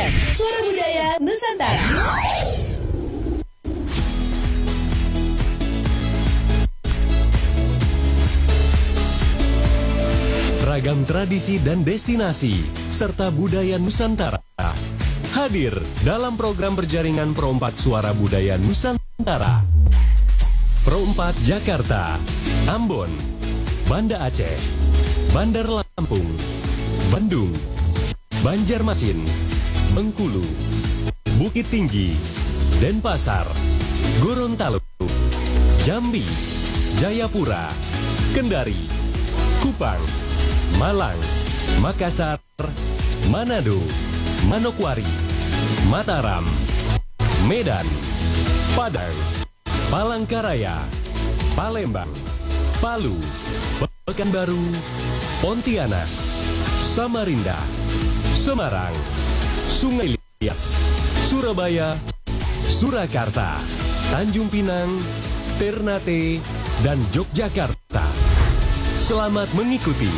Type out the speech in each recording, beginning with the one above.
Suara Budaya Nusantara. Ragam tradisi dan destinasi, serta budaya Nusantara hadir dalam program berjaringan Pro4 Suara Budaya Nusantara. Pro4 Jakarta, Ambon, Banda Aceh, Bandar Lampung, Bandung, Banjarmasin, Bengkulu, Bukit Tinggi, Denpasar, Gorontalo, Jambi, Jayapura, Kendari, Kupang, Malang, Makassar, Manado, Manokwari, Mataram, Medan, Padang, Palangkaraya, Palembang, Palu, Pekanbaru, Pontianak, Samarinda, Semarang, Sungai Liat, Surabaya, Surakarta, Tanjung Pinang, Ternate, dan Yogyakarta. Selamat mengikuti.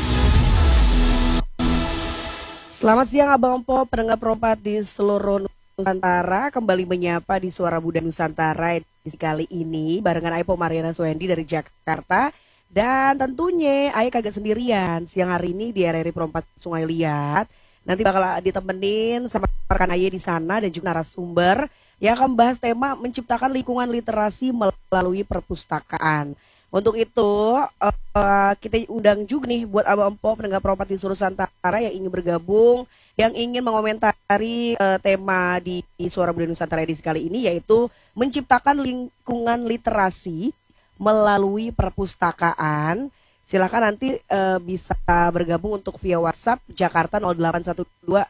Selamat siang Abang Po, pendengar Pro4 di seluruh Nusantara. Kembali menyapa di Suara Budaya Nusantara edisi kali ini barengan Aipo Mariana Suendi dari Jakarta. Dan tentunya Ayah kagak sendirian. Siang hari ini di RRI Pro4 Sungai Liat. Nanti bakal ditemenin sama rekan Ayah di sana dan juga narasumber yang akan membahas tema menciptakan lingkungan literasi melalui perpustakaan. Untuk itu kita undang juga nih buat Abang Po pendengar Pro4 di seluruh Nusantara yang ingin bergabung, yang ingin mengomentari tema di Suara Budaya Nusantara edisi kali ini, yaitu menciptakan lingkungan literasi melalui perpustakaan. Silakan nanti bisa bergabung untuk via WhatsApp Jakarta 0812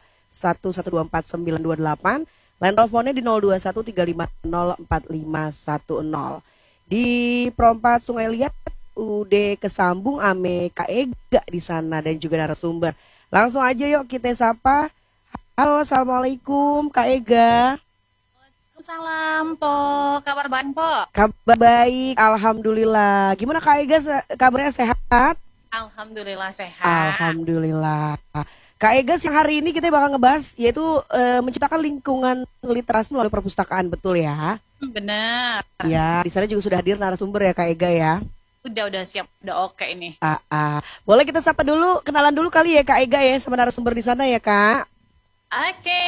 1124 928, line teleponnya di 021 350 4510. Di Pro4 Sungai Liat udah kesambung ame Kak Ega di sana dan juga narasumber. Langsung aja yuk kita sapa. Halo, assalamualaikum Kak Ega. Waalaikumsalam Po, kabar baik Po? Kabar baik, alhamdulillah. Gimana Kak Ega, kabarnya sehat? Alhamdulillah sehat. Alhamdulillah. Kak Ega, siang hari ini kita bakal ngebahas yaitu menciptakan lingkungan literasi melalui perpustakaan, betul ya? Benar. Ya, di sana juga sudah hadir narasumber ya Kak Ega ya. Udah siap, udah oke ini. Boleh kita sapa dulu, kenalan dulu kali ya Kak Ega ya sama narasumber di sana ya Kak. Oke.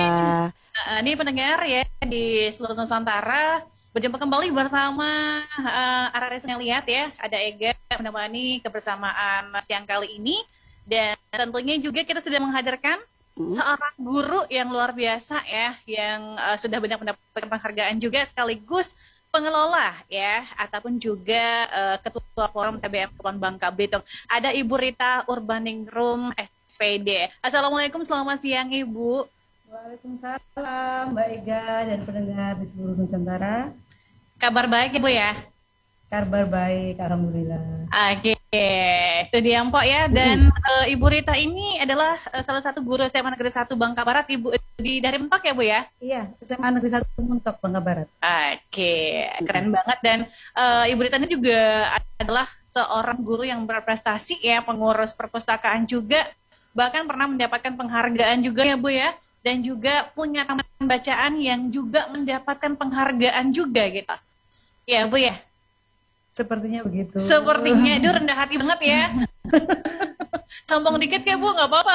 Ini pendengar ya di seluruh Nusantara, berjumpa kembali bersama RRI Sungai Liat ya. Ada Ega menemani kebersamaan siang kali ini. Dan tentunya juga kita sudah menghadirkan seorang guru yang luar biasa ya, yang sudah banyak mendapatkan penghargaan juga, sekaligus pengelola ya, ataupun juga ketua forum TBM Kepulauan Bangka Belitung. Ada Ibu Rita Urbaningrum SPD. Assalamualaikum, selamat siang Ibu. Waalaikumsalam Mbak Ega dan pendengar di seluruh Nusantara. Kabar baik Ibu ya? Kabar baik, alhamdulillah. Oke, itu dia Mpok ya. Dan Ibu Rita ini adalah salah satu guru SMA Negeri 1 Bangka Barat, Ibu dari Mentok ya Bu ya? Iya, SMA Negeri 1 Mentok Bangka Barat. Oke, keren banget. Dan Ibu Rita ini juga adalah seorang guru yang berprestasi ya, pengurus perpustakaan juga, bahkan pernah mendapatkan penghargaan juga ya Bu ya, dan juga punya taman bacaan yang juga mendapatkan penghargaan juga gitu. Ya Bu ya? Sepertinya begitu. Sepertinya, itu rendah hati banget ya. Sombong dikit ya Bu, nggak apa-apa.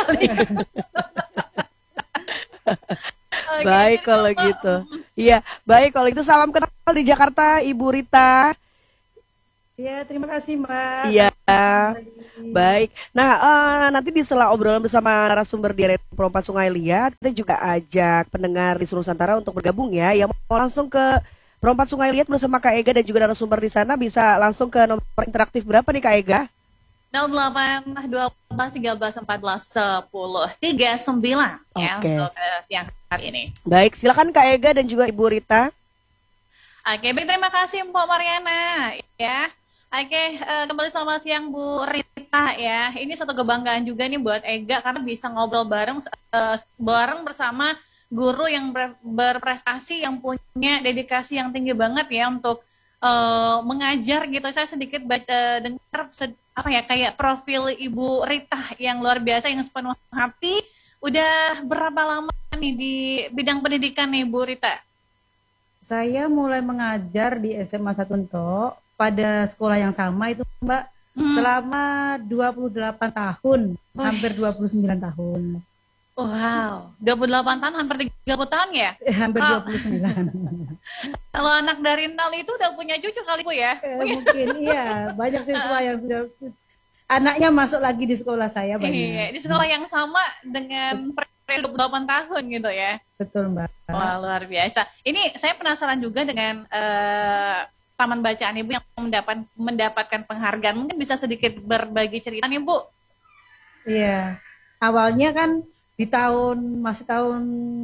Baik kalau gitu. Iya, baik kalau itu, salam kenal di Jakarta Ibu Rita. Iya, terima kasih Mbak. Iya, baik. Nah, nanti di sela obrolan bersama narasumber di RRI Pro4 Sungai Liat, kita juga ajak pendengar di seluruh Nusantara untuk bergabung ya. Yang mau langsung ke Pro4 Sungai Liat bersama Kak Ega dan juga narasumber di sana bisa langsung ke nomor interaktif berapa nih Kak Ega? 08 12 13 14 10 39 ya untuk siang hari ini. Baik, silakan Kak Ega dan juga Ibu Rita. Oke, baik, terima kasih Mbak Mariana ya. Oke, kembali selamat siang Bu Rita ya. Ini satu kebanggaan juga nih buat Ega karena bisa ngobrol bareng bersama guru yang berprestasi, yang punya dedikasi yang tinggi banget ya untuk mengajar gitu. Saya sedikit dengar kayak profil Ibu Rita yang luar biasa, yang sepenuh hati. Udah berapa lama nih di bidang pendidikan nih Bu Rita? Saya mulai mengajar di SMA Satunto pada sekolah yang sama itu Mbak selama 28 tahun, hampir 29 tahun. Wow, 28 tahun, hampir 30 tahun ya? Hampir Oh. 29. Kalau anak dari nol itu udah punya cucu kali Bu ya? Mungkin iya, banyak siswa yang sudah anaknya masuk lagi di sekolah saya Iya, banyak. di sekolah yang sama dengan 28 tahun gitu ya? Betul Mbak. Wah, luar biasa. Ini saya penasaran juga dengan Taman Bacaan Ibu yang mendapatkan penghargaan. Mungkin bisa sedikit berbagi cerita nih Bu? Iya. Awalnya kan di masih tahun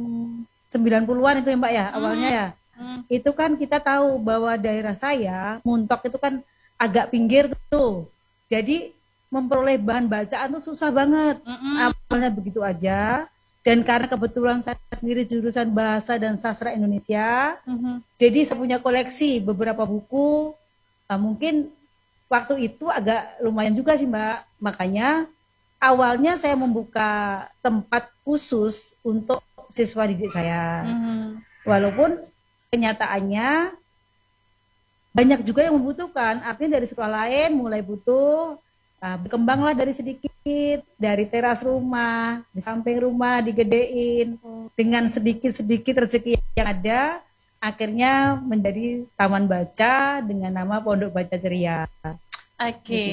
90-an itu ya Mbak ya, awalnya ya. Itu kan kita tahu bahwa daerah saya, Muntok itu kan agak pinggir tuh. Jadi memperoleh bahan bacaan tuh susah banget. Awalnya begitu aja. Dan karena kebetulan saya sendiri jurusan Bahasa dan Sastra Indonesia, jadi saya punya koleksi beberapa buku. Mungkin waktu itu agak lumayan juga sih Mbak. Makanya awalnya saya membuka tempat khusus untuk siswa didik saya. Walaupun kenyataannya banyak juga yang membutuhkan. Artinya dari sekolah lain mulai butuh, berkembanglah dari sedikit, dari teras rumah, di samping rumah digedein, dengan sedikit-sedikit rezeki yang ada, akhirnya menjadi taman baca dengan nama Pondok Baca Ceria. Oke.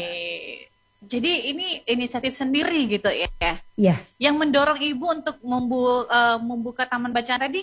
Jadi ini inisiatif sendiri gitu ya? Iya. Yang mendorong Ibu untuk membuka taman bacaan tadi?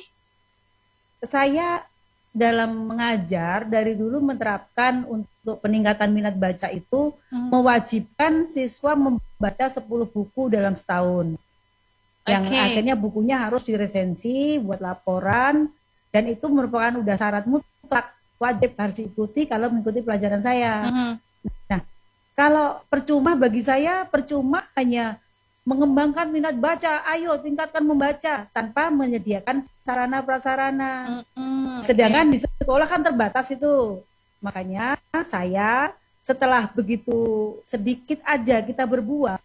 Saya dalam mengajar dari dulu menerapkan untuk peningkatan minat baca itu mewajibkan siswa membaca 10 buku dalam setahun. Yang akhirnya bukunya harus diresensi, buat laporan, dan itu merupakan udah syarat mutlak, wajib harus diikuti kalau mengikuti pelajaran saya. Nah, kalau bagi saya percuma hanya mengembangkan minat baca, ayo tingkatkan membaca tanpa menyediakan sarana prasarana. Sedangkan di sekolah kan terbatas itu. Makanya saya setelah begitu sedikit aja kita berbuat,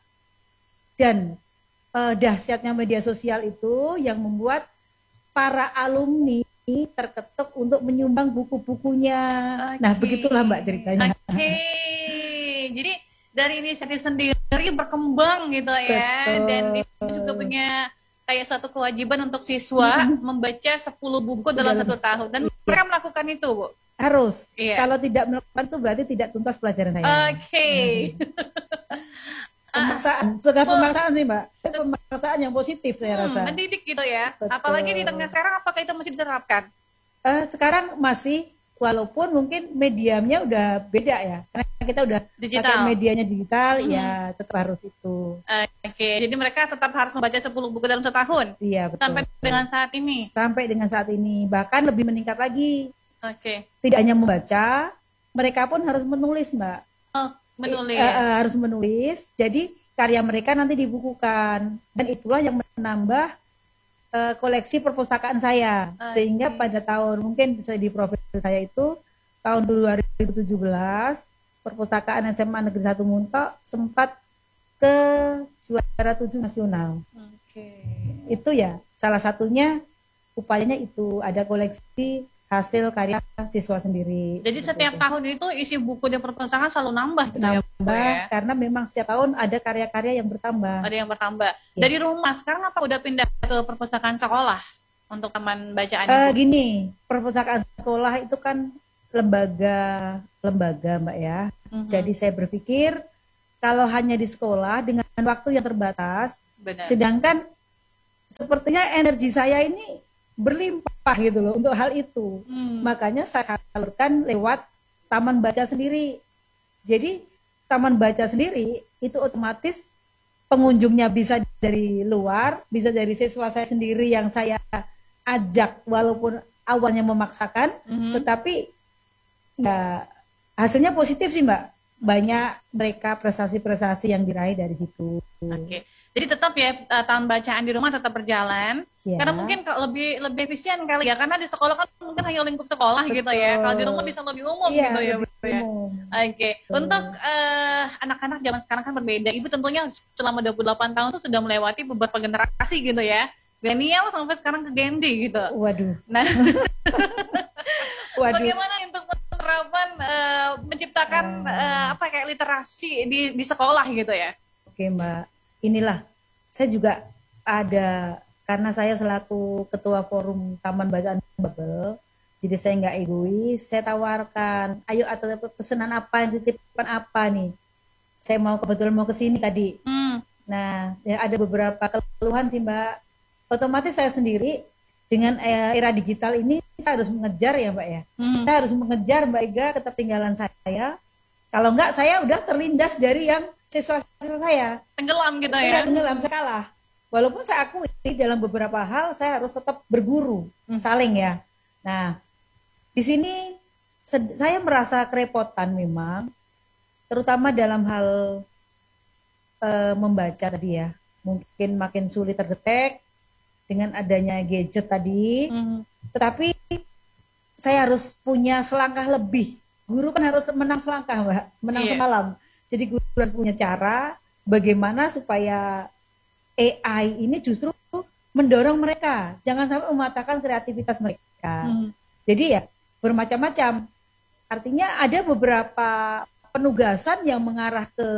dan dahsyatnya media sosial itu yang membuat para alumni terketuk untuk menyumbang buku-bukunya. Nah, begitulah Mbak ceritanya. Jadi dari inisiatif sendiri berkembang gitu ya. Betul. Dan itu juga punya kayak satu kewajiban untuk siswa membaca 10 buku dalam 1 tahun. Dan mereka melakukan itu, Bu? Harus. Kalau tidak melakukan itu berarti tidak tuntas pelajaran saya. Pemaksaan, sudah pemaksaan sih Mbak. Pemaksaan yang positif saya rasa. Mendidik gitu ya. Betul. Apalagi di tengah sekarang, apakah itu masih diterapkan? Sekarang masih, walaupun mungkin mediumnya udah beda ya. Karena kita udah pakai medianya digital, ya tetap harus itu. Jadi mereka tetap harus membaca 10 buku dalam setahun? Iya, betul. Sampai dengan saat ini? Sampai dengan saat ini. Bahkan lebih meningkat lagi. Tidak hanya membaca, mereka pun harus menulis Mbak. Menulis. Harus menulis. Jadi karya mereka nanti dibukukan. Dan itulah yang menambah koleksi perpustakaan saya. Sehingga pada tahun, mungkin bisa di profil saya itu, tahun 2017, perpustakaan SMA Negeri 1 Muntok sempat ke juara 7 nasional. Itu ya, salah satunya upayanya itu, ada koleksi hasil karya siswa sendiri. Jadi setiap tahun itu isi buku di perpustakaan selalu nambah gitu ya? Karena memang setiap tahun ada karya-karya yang bertambah. Ada yang bertambah. Ya. Dari rumah sekarang apa udah pindah ke perpustakaan sekolah untuk taman bacaan? Gini, perpustakaan sekolah itu kan lembaga Mbak ya. Jadi saya berpikir kalau hanya di sekolah dengan waktu yang terbatas, sedangkan sepertinya energi saya ini berlimpah gitu loh untuk hal itu. Makanya saya salurkan lewat taman baca sendiri. Jadi taman baca sendiri itu otomatis pengunjungnya bisa dari luar, bisa dari siswa saya sendiri yang saya ajak walaupun awalnya memaksakan, tetapi ya hasilnya positif sih Mbak. Banyak mereka prestasi-prestasi yang diraih dari situ. Jadi tetap ya tahun bacaan di rumah tetap berjalan. Karena mungkin lebih efisien kali ya, karena di sekolah kan mungkin hanya lingkup sekolah. Betul. Gitu ya. Kalau di rumah bisa lebih umum gitu ya. Untuk anak-anak zaman sekarang kan berbeda. Ibu tentunya selama 28 tahun itu sudah melewati beberapa generasi gitu ya. milenial sampai sekarang ke Gen Z gitu. Waduh. Nah, Waduh. bagaimana untuk penerapan menciptakan kayak literasi di sekolah gitu ya? Oke Mbak, inilah saya juga ada, karena saya selaku ketua forum Taman Bacaan Babel, jadi saya nggak egois, saya tawarkan, ayo atau pesanan apa, titipan apa nih? Saya kebetulan mau ke sini tadi. Nah, ya ada beberapa keluhan sih Mbak. Otomatis saya sendiri dengan era digital ini saya harus mengejar ya Mbak ya. Saya harus mengejar Mbak Iga ketertinggalan saya. Kalau enggak saya udah terlindas dari yang siswa-siswa saya. Tenggelam gitu ya? Tenggelam, saya kalah. Walaupun saya akui dalam beberapa hal saya harus tetap berguru, saling ya. Nah, di sini saya merasa kerepotan memang, terutama dalam hal membaca tadi ya. Mungkin makin sulit terdetek dengan adanya gadget tadi. Tetapi saya harus punya selangkah lebih. Guru kan harus menang selangkah, Mbak, menang semalam. Jadi guru harus punya cara bagaimana supaya AI ini justru mendorong mereka, jangan sampai mematahkan kreativitas mereka. Jadi ya bermacam-macam. Artinya ada beberapa penugasan yang mengarah ke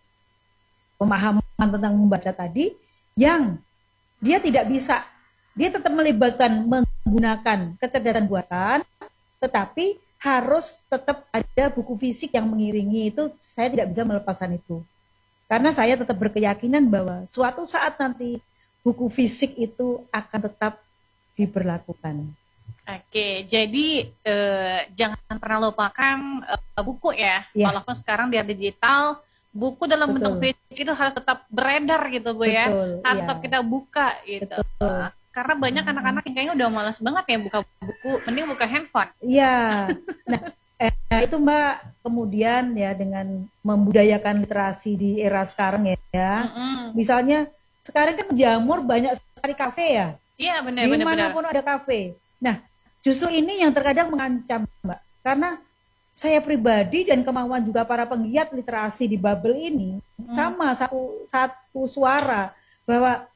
pemahaman tentang membaca tadi yang dia tidak bisa, dia tetap melibatkan menggunakan kecerdasan buatan, tetapi harus tetap ada buku fisik yang mengiringi itu. Saya tidak bisa melepaskan itu. Karena saya tetap berkeyakinan bahwa suatu saat nanti buku fisik itu akan tetap diberlakukan. Oke, jadi jangan pernah lupakan buku ya. Walaupun sekarang di digital, buku dalam bentuk fisik itu harus tetap beredar gitu Bu ya. Harus tetap kita buka gitu. Karena banyak anak-anak yang kayaknya udah malas banget ya buka buku, mending buka handphone. Iya. Nah, itu Mbak, kemudian ya dengan membudayakan literasi di era sekarang ya. Misalnya sekarang kan jamur banyak sekali kafe ya. Iya benar. Dimanapun ada kafe. Nah, justru ini yang terkadang mengancam Mbak. Karena saya pribadi dan kemauan juga para penggiat literasi di Babel ini sama satu suara bahwa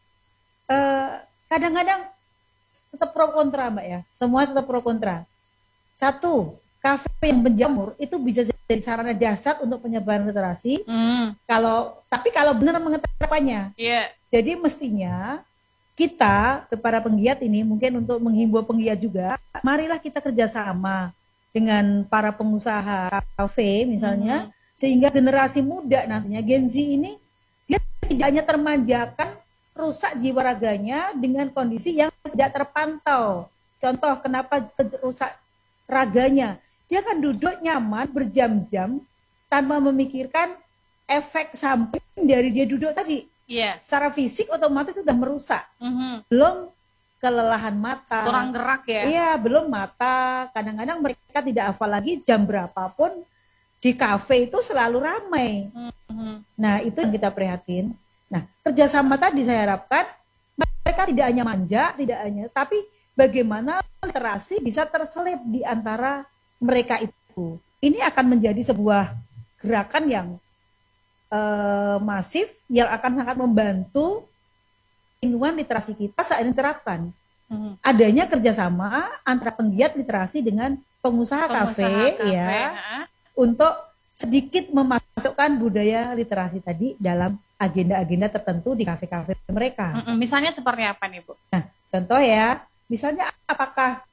kadang-kadang tetap pro kontra Mbak ya. Semua tetap pro kontra. Satu, kafe yang menjamur itu bisa jadi sarana dasar untuk penyebaran literasi. Tapi kalau benar mengetarapannya. Jadi mestinya kita, para penggiat ini, mungkin untuk menghimbau penggiat juga, marilah kita kerjasama dengan para pengusaha kafe misalnya, sehingga generasi muda nantinya, Gen Z ini, dia tidak hanya termanjakan, rusak jiwa raganya dengan kondisi yang tidak terpantau. Contoh kenapa rusak raganya, dia kan duduk nyaman berjam-jam tanpa memikirkan efek samping dari dia duduk tadi. Secara fisik otomatis sudah merusak. Belum kelelahan mata. Kurang gerak ya? Iya, belum mata. Kadang-kadang mereka tidak hafal lagi jam berapapun di kafe itu selalu ramai. Nah, itu yang kita prihatin. Nah, kerjasama tadi saya harapkan mereka tidak hanya manja, tapi bagaimana literasi bisa terselip di antara mereka itu. Ini akan menjadi sebuah gerakan yang masif yang akan sangat membantu lingkungan literasi kita saat ini diterapkan. Adanya kerjasama antara penggiat literasi dengan pengusaha kafe ya, untuk sedikit memasukkan budaya literasi tadi dalam agenda-agenda tertentu di kafe-kafe mereka. Misalnya seperti apa nih Bu? Nah, contoh ya, misalnya apakah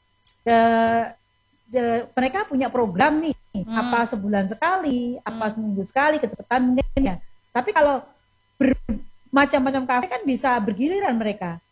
mereka punya program nih, apa sebulan sekali, apa seminggu sekali, kecepatan mungkin ya. Tapi kalau macam-macam kafe kan bisa bergiliran mereka.